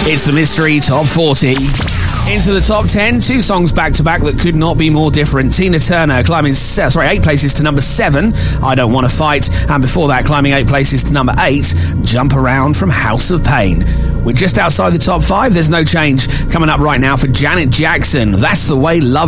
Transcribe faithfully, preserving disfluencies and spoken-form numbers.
It's the Mystery Top forty. Into the top ten, two songs back-to-back that could not be more different. Tina Turner climbing, sorry, eight places to number seven, I Don't Want to Fight. And before that, climbing eight places to number eight, Jump Around from House of Pain. We're just outside the top five. There's no change coming up right now for Janet Jackson. That's the Way Love